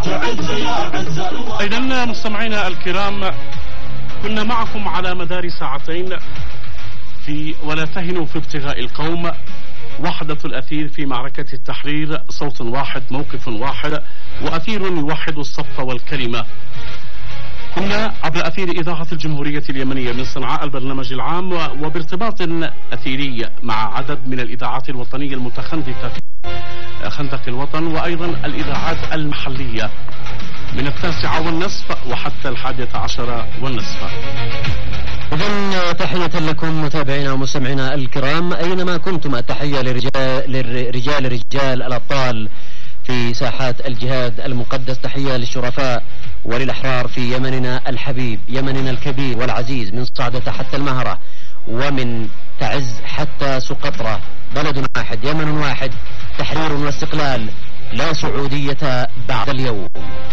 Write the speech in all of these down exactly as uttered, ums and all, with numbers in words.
إذن مستمعينا الكرام، كنا معكم على مدار ساعتين في ولا تهنوا في ابتغاء القوم، وحدة الأثير في معركة التحرير، صوت واحد موقف واحد، وأثير يوحد الصف والكلمة. كنا عبر أثير إذاعة الجمهورية اليمنية من صنعاء البرنامج العام، وبارتباط أثيري مع عدد من الإذاعات الوطنية المتخندقة في خندق الوطن، وأيضا الإذاعات المحلية من التاسعة والنصف وحتى الحادية عشرة والنصف. إذن تحية لكم متابعينا ومستمعينا الكرام أينما كنتم. التحية لرجال لرجال رجال الأبطال في ساحات الجهاد المقدس، تحية للشرفاء وللأحرار في يمننا الحبيب، يمننا الكبير والعزيز، من صعدة حتى المهرة ومن تعز حتى سقطرى، بلد واحد، يمن واحد، تحرير واستقلال، لا سعودية بعد اليوم.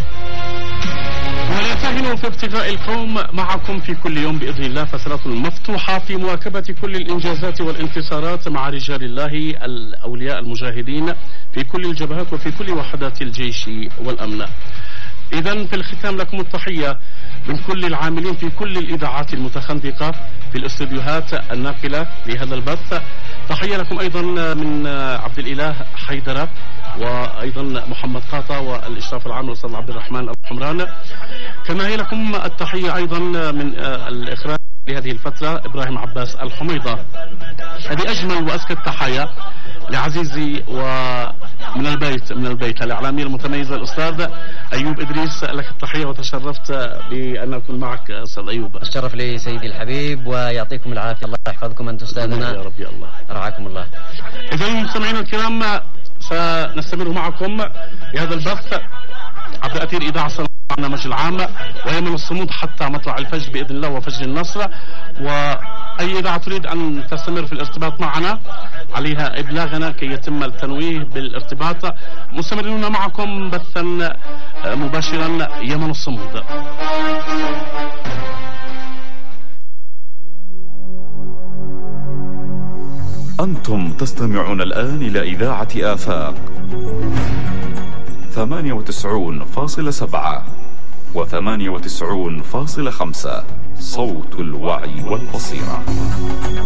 ولا تهنوا في ابتغاء القوم، معكم في كل يوم بإذن الله فترة مفتوحة في مواكبة كل الإنجازات والانتصارات مع رجال الله الأولياء المجاهدين في كل الجبهات وفي كل وحدات الجيش والأمن. إذن في الختام لكم التحية من كل العاملين في كل الإذاعات المتخندقة في الاستديوهات الناقلة لهذا البث. تحية لكم أيضا من عبد الإله حيدرة، وأيضا محمد قاطع، والإشراف العام الأستاذ عبد الرحمن الحمران. كما هي لكم التحية أيضا من الإخراج لهذه الفترة إبراهيم عباس الحميضة. هذه أجمل وأزكى التحايا لعزيزي ومن البيت من البيت الإعلامي المتميز الأستاذ أيوب إدريس، لك التحية وتشرفت بأن أكون معك أستاذ أيوب. الشرف لي سيدي الحبيب، ويعطيكم العافية، الله يحفظكم أنت أستاذنا يا رب يا الله، رعاكم الله. إذا مستمعينا الكرام، سنستمر معكم بهذا البث عبر أثير إذاعة البرنامج العام ويمن الصمود حتى مطلع الفجر بإذن الله وفجر النصر. وأي إذاعة تريد أن تستمر في الارتباط معنا عليها إبلاغنا كي يتم التنويه بالارتباط. مستمرون معكم بثا مباشرا يمن الصمود. أنتم تستمعون الآن إلى إذاعة آفاق ثمانية وتسعون فاصلة سبعة وثمانية وتسعون فاصلة خمسة، صوت الوعي والبصيرة.